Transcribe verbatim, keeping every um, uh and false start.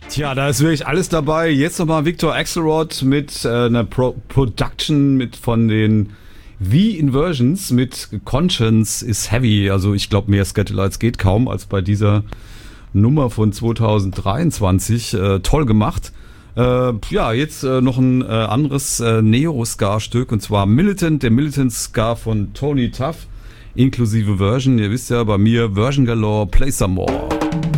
Tja, da ist wirklich alles dabei. Jetzt nochmal Victor Axelrod mit äh, einer Pro- Production mit von den V-Inversions mit Conscience is Heavy. Also ich glaube, mehr Scatterlights geht kaum als bei dieser Nummer von zwanzig dreiundzwanzig. Äh, toll gemacht. Äh, ja, jetzt äh, noch ein äh, anderes äh, Neo-Ska-Stück und zwar Militant, der Militant-Ska von Tony Tuff, inklusive Version. Ihr wisst ja, bei mir Version Galore, Play Some More.